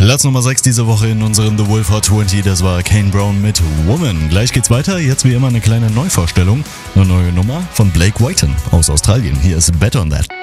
Platz Nummer 6 diese Woche in unseren The Wolf Hot 20, das war Kane Brown mit Woman. Gleich geht's weiter, jetzt wie immer eine kleine Neuvorstellung, eine neue Nummer von Blake Whiten aus Australien. Hier ist Bet on That.